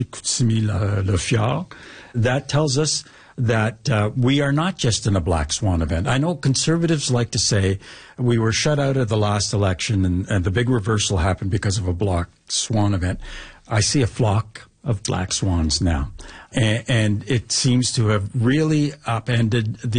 Chicoutimi Le Fjord. That tells us that we are not just in a black swan event. I know conservatives like to say we were shut out of the last election and the big reversal happened because of a black swan event. I see a flock of black swans now. And it seems to have really upended the